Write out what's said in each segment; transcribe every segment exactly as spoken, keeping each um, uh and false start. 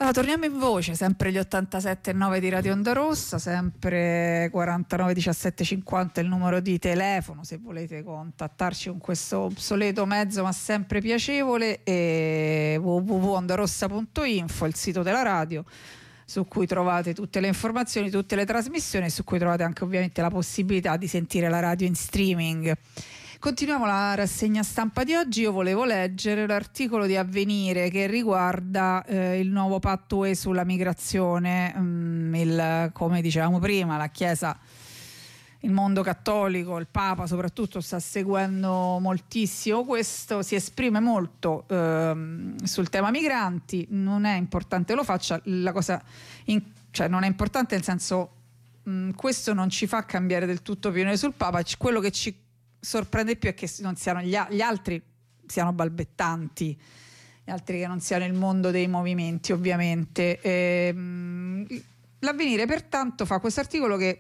Allora, torniamo in voce, sempre gli ottantasette e nove di Radio Onda Rossa, sempre quarantanove diciassette cinquanta il numero di telefono se volete contattarci con questo obsoleto mezzo ma sempre piacevole, e w w w punto ondarossa punto info il sito della radio, su cui trovate tutte le informazioni, tutte le trasmissioni, e su cui trovate anche ovviamente la possibilità di sentire la radio in streaming. Continuiamo la rassegna stampa di oggi. Io volevo leggere l'articolo di Avvenire che riguarda eh, il nuovo patto U E sulla migrazione. Mm, il, come dicevamo prima, la Chiesa, il mondo cattolico, il Papa soprattutto sta seguendo moltissimo questo, si esprime molto ehm, sul tema migranti. Non è importante lo faccia, la cosa in, cioè non è importante nel senso mh, questo non ci fa cambiare del tutto opinione sul Papa. Quello che ci sorprende più è che non siano gli, gli altri siano balbettanti, gli altri che non siano il mondo dei movimenti, ovviamente. Ehm, L'Avvenire pertanto fa questo articolo che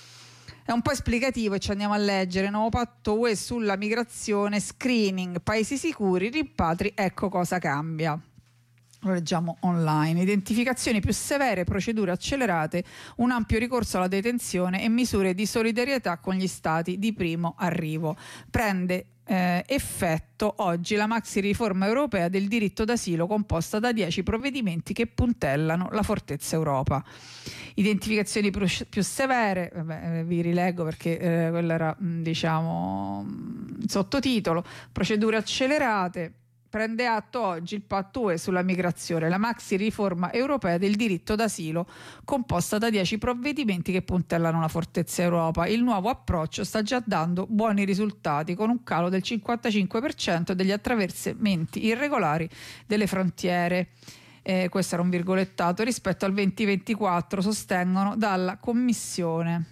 è un po' esplicativo e ci andiamo a leggere. Nuovo patto U E sulla migrazione, screening, paesi sicuri, rimpatri, ecco cosa cambia. Lo leggiamo online. Identificazioni più severe, procedure accelerate, un ampio ricorso alla detenzione e misure di solidarietà con gli stati di primo arrivo. Prende eh, effetto oggi la maxi riforma europea del diritto d'asilo, composta da dieci provvedimenti che puntellano la fortezza Europa. Identificazioni più severe, vabbè, vi rileggo perché eh, quello era diciamo il sottotitolo. Procedure accelerate. Prende atto oggi il patto U E sulla migrazione, la maxi riforma europea del diritto d'asilo, composta da dieci provvedimenti che puntellano la fortezza Europa. Il nuovo approccio sta già dando buoni risultati, con un calo del cinquantacinque per cento degli attraversamenti irregolari delle frontiere. Eh, questo era un virgolettato, rispetto al duemilaventiquattro, sostengono dalla Commissione.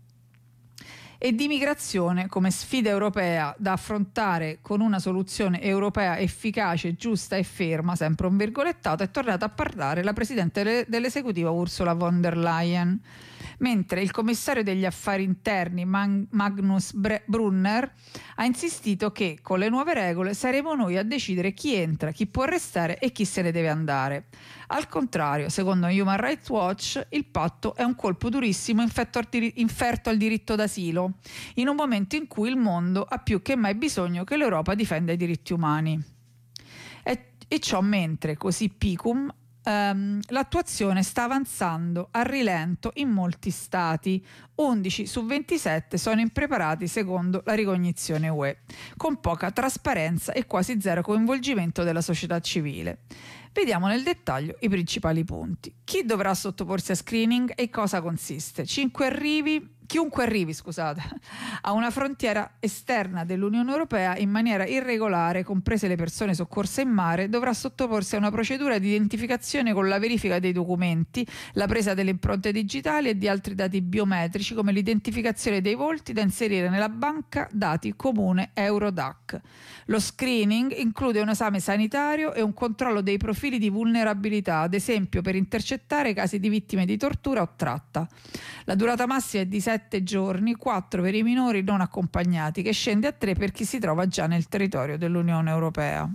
E di migrazione come sfida europea da affrontare con una soluzione europea efficace, giusta e ferma, sempre un virgolettato, è tornata a parlare la Presidente dell'Esecutivo Ursula von der Leyen, mentre il Commissario degli Affari Interni Magnus Brunner ha insistito che con le nuove regole saremo noi a decidere chi entra, chi può restare e chi se ne deve andare. Al contrario, secondo Human Rights Watch, il patto è un colpo durissimo inferto al diritto d'asilo, in un momento in cui il mondo ha più che mai bisogno che l'Europa difenda i diritti umani. E, e ciò mentre, così picum, Um, l'attuazione sta avanzando a rilento in molti stati. undici su ventisette sono impreparati secondo la ricognizione U E, con poca trasparenza e quasi zero coinvolgimento della società civile. Vediamo nel dettaglio i principali punti. Chi dovrà sottoporsi a screening e cosa consiste? Cinque arrivi Chiunque arrivi, scusate, a una frontiera esterna dell'Unione Europea in maniera irregolare, comprese le persone soccorse in mare, dovrà sottoporsi a una procedura di identificazione con la verifica dei documenti, la presa delle impronte digitali e di altri dati biometrici, come l'identificazione dei volti da inserire nella banca dati comune Eurodac. Lo screening include un esame sanitario e un controllo dei profili di vulnerabilità, ad esempio per intercettare casi di vittime di tortura o tratta. La durata massima è di sette giorni, quattro per i minori non accompagnati, che scende a tre per chi si trova già nel territorio dell'Unione Europea.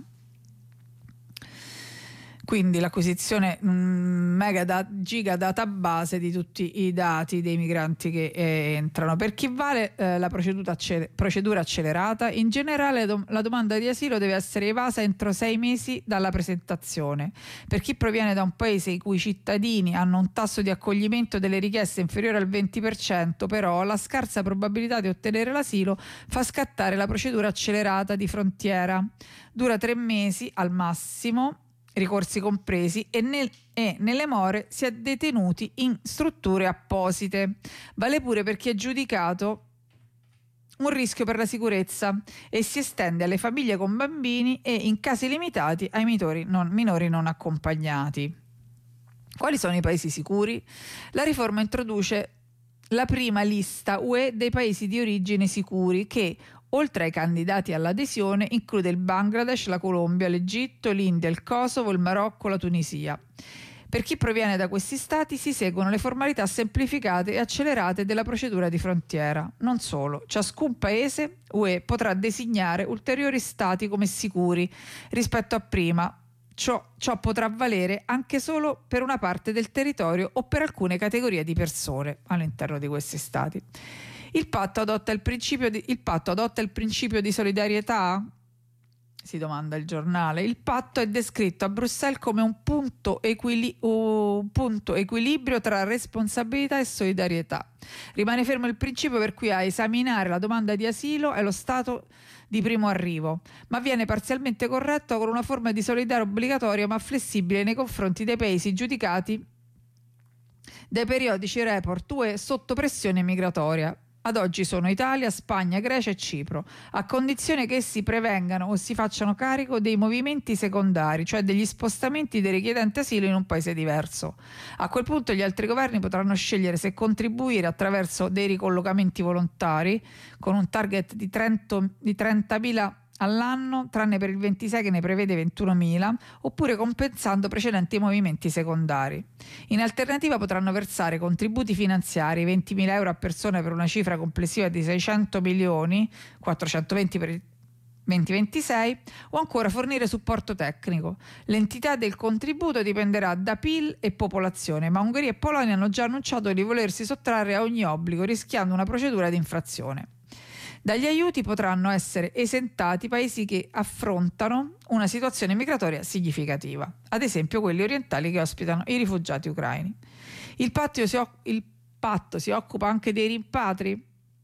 Quindi l'acquisizione mh, mega da, giga database di tutti i dati dei migranti che eh, entrano. Per chi vale eh, la procedura, acceler- procedura accelerata, in generale dom- la domanda di asilo deve essere evasa entro sei mesi dalla presentazione. Per chi proviene da un paese i cui cittadini hanno un tasso di accoglimento delle richieste inferiore al venti per cento, però la scarsa probabilità di ottenere l'asilo fa scattare la procedura accelerata di frontiera. Dura tre mesi al massimo, ricorsi compresi, e, nel, e nelle more si è detenuti in strutture apposite. Vale pure per chi è giudicato un rischio per la sicurezza e si estende alle famiglie con bambini e, in casi limitati, ai minori non, minori non accompagnati. Quali sono i paesi sicuri? La riforma introduce la prima lista U E dei paesi di origine sicuri che, oltre ai candidati all'adesione, include il Bangladesh, la Colombia, l'Egitto, l'India, il Kosovo, il Marocco, la Tunisia. Per chi proviene da questi stati si seguono le formalità semplificate e accelerate della procedura di frontiera. Non solo, ciascun paese U E potrà designare ulteriori stati come sicuri rispetto a prima, Ciò, ciò potrà valere anche solo per una parte del territorio o per alcune categorie di persone all'interno di questi stati. Il patto adotta il principio di, il patto adotta il principio di solidarietà? Si domanda il giornale. Il patto è descritto a Bruxelles come un punto, equili- un punto equilibrio tra responsabilità e solidarietà. Rimane fermo il principio per cui a esaminare la domanda di asilo è lo Stato di primo arrivo, ma viene parzialmente corretto con una forma di solidarietà obbligatoria ma flessibile nei confronti dei paesi giudicati dai periodici report U E sotto pressione migratoria. Ad oggi sono Italia, Spagna, Grecia e Cipro, a condizione che essi prevengano o si facciano carico dei movimenti secondari, cioè degli spostamenti dei richiedenti asilo in un paese diverso. A quel punto gli altri governi potranno scegliere se contribuire attraverso dei ricollocamenti volontari, con un target di, di trentamila all'anno, tranne per il ventisei che ne prevede ventunomila, oppure compensando precedenti movimenti secondari. In alternativa potranno versare contributi finanziari, ventimila euro a persona per una cifra complessiva di seicento milioni, quattrocentoventi per il duemilaventisei, o ancora fornire supporto tecnico. L'entità del contributo dipenderà da P I L e popolazione, ma Ungheria e Polonia hanno già annunciato di volersi sottrarre a ogni obbligo, rischiando una procedura di infrazione. Dagli aiuti potranno essere esentati paesi che affrontano una situazione migratoria significativa, ad esempio quelli orientali che ospitano i rifugiati ucraini. Il patto si, o- il patto si occupa anche dei rimpatri,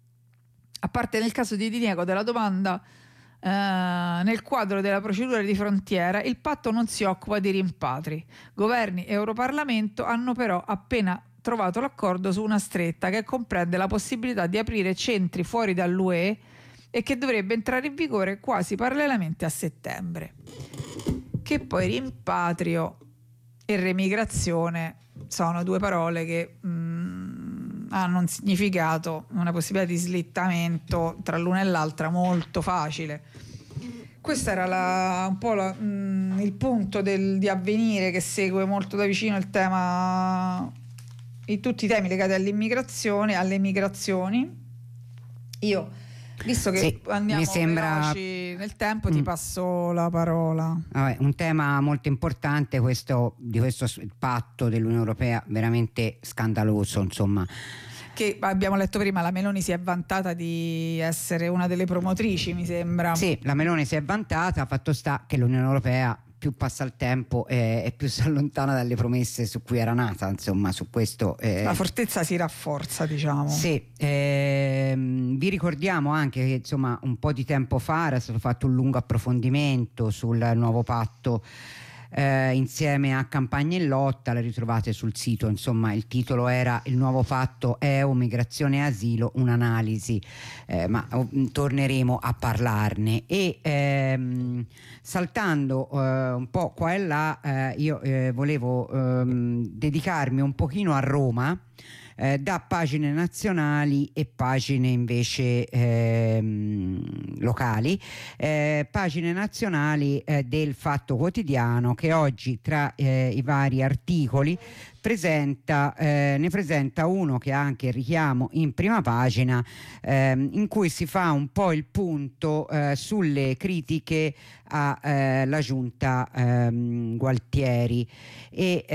a parte nel caso di diniego della domanda eh, nel quadro della procedura di frontiera. Il patto non si occupa di rimpatri. Governi e Europarlamento hanno però appena trovato l'accordo su una stretta che comprende la possibilità di aprire centri fuori dall'U E e che dovrebbe entrare in vigore quasi parallelamente a settembre. Che poi rimpatrio e remigrazione sono due parole che mh, hanno un significato, una possibilità di slittamento tra l'una e l'altra molto facile. Questo era la, un po' la, mh, il punto del, di Avvenire, che segue molto da vicino il tema, i, tutti i temi legati all'immigrazione, alle migrazioni. Io, visto che sì, andiamo mi sembra... veloci nel tempo, ti mm. passo la parola. Vabbè, un tema molto importante questo, di questo patto dell'Unione Europea, veramente scandaloso, insomma. Che abbiamo letto prima, la Meloni si è vantata di essere una delle promotrici, mi sembra. Sì, la Meloni si è vantata, fatto sta che l'Unione Europea più passa il tempo e, e più si allontana dalle promesse su cui era nata, insomma, su questo eh, la fortezza si rafforza, diciamo. Sì, ehm, vi ricordiamo anche che insomma un po' di tempo fa era stato fatto un lungo approfondimento sul nuovo patto eh, insieme a Campagna in Lotta, la ritrovate sul sito, insomma il titolo era Il nuovo patto E U, migrazione e asilo, un'analisi, eh, ma oh, torneremo a parlarne. E ehm, saltando eh, un po' qua e là, eh, io eh, volevo ehm, dedicarmi un pochino a Roma, Eh, da pagine nazionali e pagine invece ehm, locali, eh, pagine nazionali eh, del Fatto Quotidiano, che oggi tra eh, i vari articoli presenta, eh, ne presenta uno che ha anche il richiamo in prima pagina, ehm, in cui si fa un po' il punto eh, sulle critiche alla eh, giunta ehm, Gualtieri e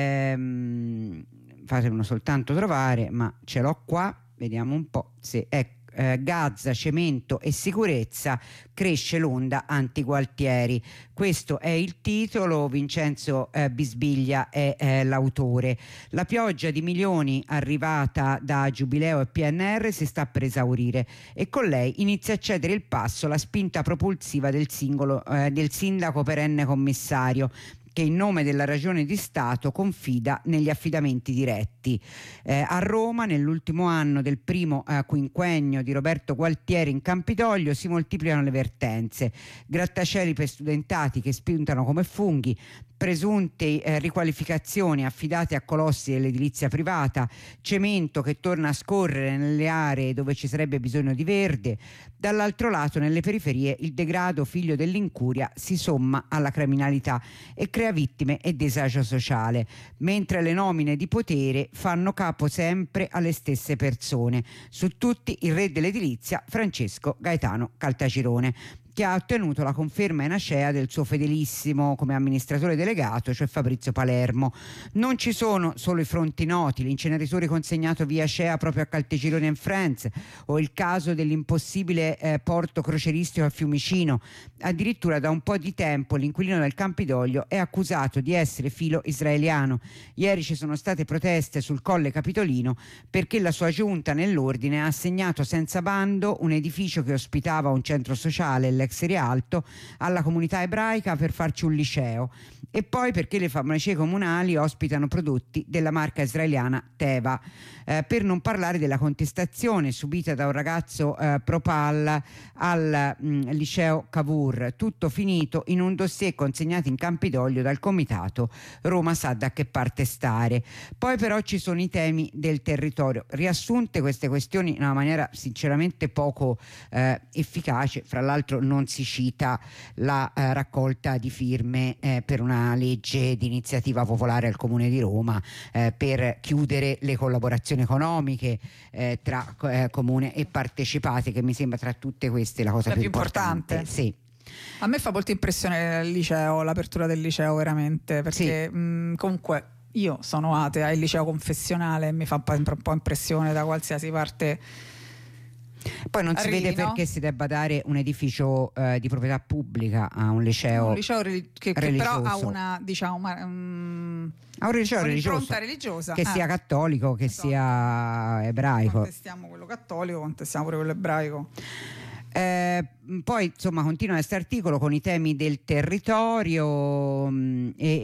ehm, fatemelo soltanto trovare, ma ce l'ho qua, vediamo un po' se è eh, Gaza, cemento e sicurezza, cresce l'onda anti-Gualtieri. Questo è il titolo, Vincenzo eh, Bisbiglia è eh, l'autore. La pioggia di milioni arrivata da Giubileo e P N R si sta per esaurire e con lei inizia a cedere il passo la spinta propulsiva del, singolo, eh, del sindaco perenne commissario, che in nome della ragione di Stato confida negli affidamenti diretti. Eh, a Roma, nell'ultimo anno del primo eh, quinquennio di Roberto Gualtieri in Campidoglio, si moltiplicano le vertenze, grattacieli per studentati che spuntano come funghi, presunte eh, riqualificazioni affidate a colossi dell'edilizia privata, cemento che torna a scorrere nelle aree dove ci sarebbe bisogno di verde. Dall'altro lato, nelle periferie, il degrado figlio dell'incuria si somma alla criminalità e crea vittime e disagio sociale, mentre le nomine di potere fanno capo sempre alle stesse persone. Su tutti il re dell'edilizia, Francesco Gaetano Caltagirone. che ha ottenuto la conferma in Acea del suo fedelissimo come amministratore delegato, cioè Fabrizio Palermo. Non ci sono solo i fronti noti, l'inceneritore consegnato via Acea proprio a Caltagirone and Friends, o il caso dell'impossibile eh, porto croceristico a Fiumicino. Addirittura da un po' di tempo l'inquilino del Campidoglio è accusato di essere filo israeliano. Ieri ci sono state proteste sul Colle Capitolino perché la sua giunta nell'ordine ha assegnato senza bando un edificio che ospitava un centro sociale, l'ex Rialto, alla comunità ebraica per farci un liceo, e poi perché le farmacie comunali ospitano prodotti della marca israeliana Teva, eh, per non parlare della contestazione subita da un ragazzo eh, Propal al mh, liceo Cavour, tutto finito in un dossier consegnato in Campidoglio dal comitato Roma sa da che parte stare. Poi però ci sono i temi del territorio, riassunte queste questioni in una maniera sinceramente poco eh, efficace. Fra l'altro non si cita la eh, raccolta di firme eh, per una legge di iniziativa popolare al Comune di Roma eh, per chiudere le collaborazioni economiche eh, tra eh, comune e partecipati, che mi sembra tra tutte queste la cosa la più, più importante. importante. Sì. A me fa molta impressione il liceo, l'apertura del liceo, veramente, perché Sì. mh, comunque io sono atea, il liceo confessionale mi fa un po', un po' impressione da qualsiasi parte. Poi non Arrivi, si vede no? perché si debba dare un edificio eh, di proprietà pubblica a un liceo, Un liceo relig- che, che religioso. però ha una, diciamo, una, um, a un liceo religioso, un'impronta religiosa, che eh. sia cattolico, che Esatto. sia ebraico. Contestiamo quello cattolico, contestiamo pure quello ebraico. Eh, poi insomma continua questo articolo con i temi del territorio mh, e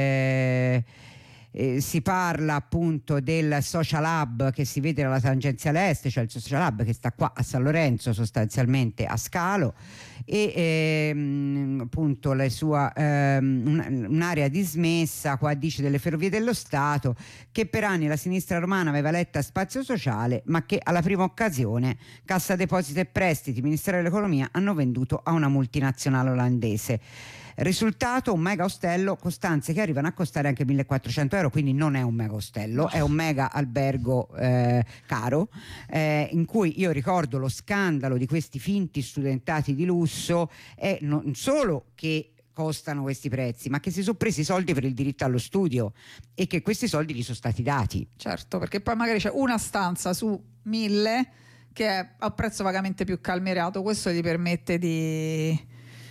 eh, Eh, si parla appunto del Social Hub che si vede dalla tangenziale est, cioè il Social Hub che sta qua a San Lorenzo, sostanzialmente a Scalo, e ehm, appunto la sua ehm, un'area dismessa, qua dice, delle Ferrovie dello Stato, che per anni la sinistra romana aveva letta spazio sociale, ma che alla prima occasione Cassa Depositi e Prestiti, Ministero dell'Economia hanno venduto a una multinazionale olandese. Risultato: un mega ostello con stanze che arrivano a costare anche millequattrocento euro, quindi non è un mega ostello, no. È un mega albergo eh, caro, eh, in cui io ricordo lo scandalo di questi finti studentati di lusso, e non solo che costano questi prezzi, ma che si sono presi i soldi per il diritto allo studio e che questi soldi gli sono stati dati. Certo, perché poi magari c'è una stanza su mille che è a un prezzo vagamente più calmierato, questo gli permette di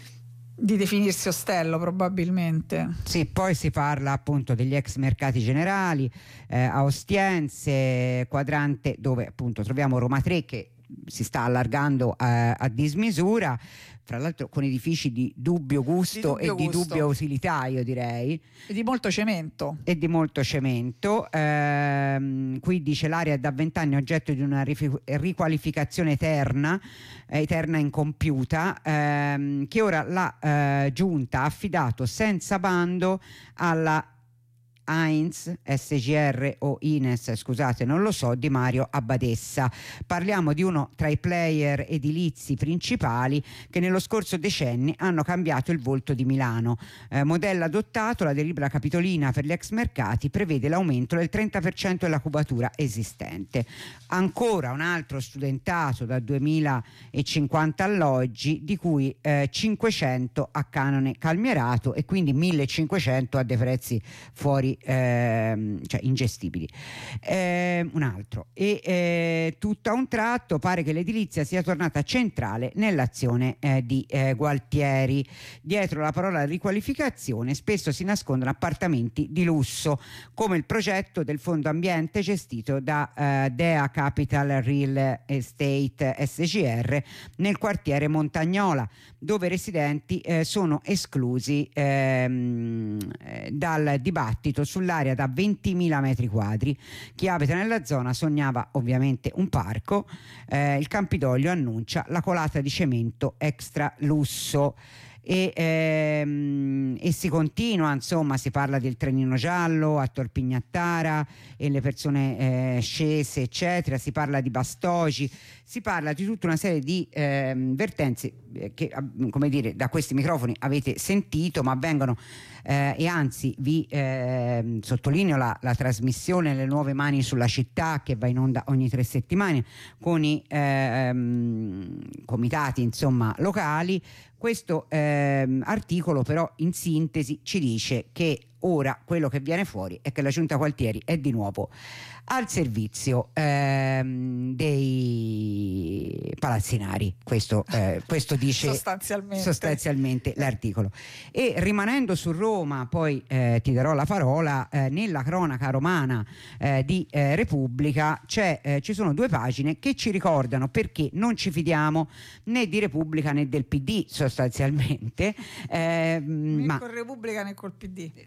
di definirsi ostello, probabilmente. Sì, poi si parla appunto degli ex mercati generali eh, a Ostiense, quadrante dove appunto troviamo Roma tre, che si sta allargando a, a dismisura, fra l'altro con edifici di dubbio gusto di dubbio e di gusto. dubbia utilità, io direi, e di molto cemento e di molto cemento. Ehm, qui dice l'area è da vent'anni oggetto di una rifi- riqualificazione eterna eterna incompiuta, ehm, che ora la eh, giunta ha affidato senza bando alla Heinz S G R o Ines, scusate, non lo so, di Mario Abbadessa. Parliamo di uno tra i player edilizi principali che nello scorso decennio hanno cambiato il volto di Milano. Eh, modello adottato, la delibera capitolina per gli ex mercati prevede l'aumento del trenta per cento della cubatura esistente. Ancora un altro studentato da duemilacinquanta alloggi, di cui eh, cinquecento a canone calmierato e quindi millecinquecento a dei prezzi fuori, eh, cioè ingestibili. Eh, un altro. E eh, tutto a un tratto pare che l'edilizia sia tornata centrale nell'azione eh, di eh, Gualtieri. Dietro la parola riqualificazione spesso si nascondono appartamenti di lusso, come il progetto del Fondo Ambiente gestito da eh, Dea Capital Real Estate S G R nel quartiere Montagnola, dove i residenti eh, sono esclusi ehm, eh, dal dibattito sull'area da ventimila metri quadri. Chi abita nella zona sognava ovviamente un parco. Eh, il Campidoglio annuncia la colata di cemento extra lusso. E, ehm, e si continua, insomma, si parla del trenino giallo a Tor Pignattara e le persone eh, scese, eccetera. Si parla di Bastogi, si parla di tutta una serie di ehm, vertenze eh, che, come dire, da questi microfoni avete sentito, ma vengono eh, e anzi vi eh, sottolineo la, la trasmissione Le Nuove Mani sulla Città, che va in onda ogni tre settimane con i ehm, comitati, insomma, locali. questo ehm, articolo però in sintesi ci dice che ora quello che viene fuori è che la Giunta Gualtieri è di nuovo al servizio ehm, dei palazzinari, questo, eh, questo dice sostanzialmente, sostanzialmente l'articolo. E rimanendo su Roma, poi eh, ti darò la parola, eh, nella cronaca romana eh, di eh, Repubblica c'è, eh, ci sono due pagine che ci ricordano perché non ci fidiamo né di Repubblica né del P D sostanzialmente, eh, né ma con Repubblica né col P D.